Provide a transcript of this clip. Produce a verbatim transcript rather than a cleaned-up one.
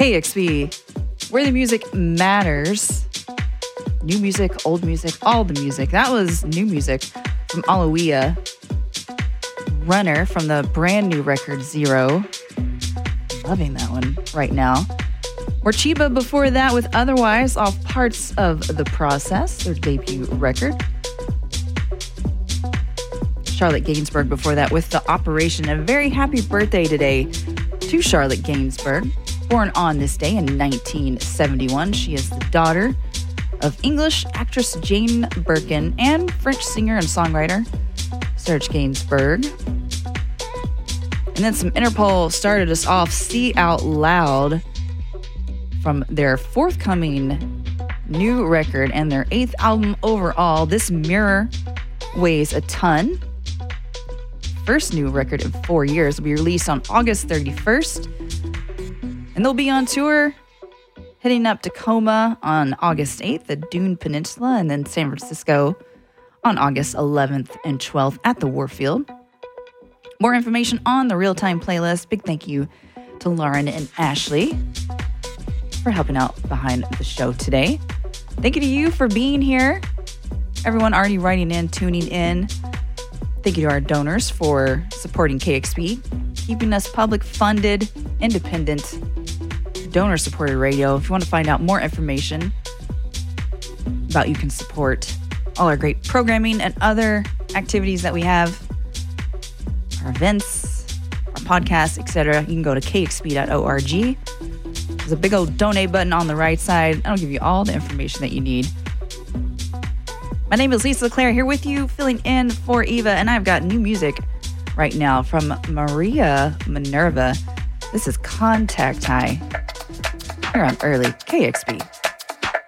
K X B, where the music matters. New music, old music, all the music. That was new music from Alawia. Runner from the brand new record Zero. Loving that one right now. Morcheeba before that with Otherwise off Parts of the Process, their debut record. Charlotte Gainsbourg before that with The Operation. A very happy birthday today to Charlotte Gainsbourg. Born on this day in nineteen seventy-one. She is the daughter of English actress Jane Birkin and French singer and songwriter Serge Gainsbourg. And then some Interpol started us off. See Out Loud from their forthcoming new record and their eighth album overall. This Mirror weighs a ton. First new record in four years will be released on August thirty-first. And they'll be on tour heading up Tacoma on August eighth at Dune Peninsula and then San Francisco on August eleventh and twelfth at the Warfield. More information on the Real-Time playlist. Big thank you to Lauren and Ashley for helping out behind the show today. Thank you to you for being here. Everyone already writing in, tuning in. Thank you to our donors for supporting K X B, keeping us public-funded, independent, donor-supported radio. If you want to find out more information about you can support all our great programming and other activities that we have, our events, our podcasts, et cetera, you can go to k x b dot org. There's a big old donate button on the right side. That'll give you all the information that you need. My name is Lisa LeClaire, here with you, filling in for Eva, and I've got new music right now from Maria Minerva. This is Contact High here on Early K X B.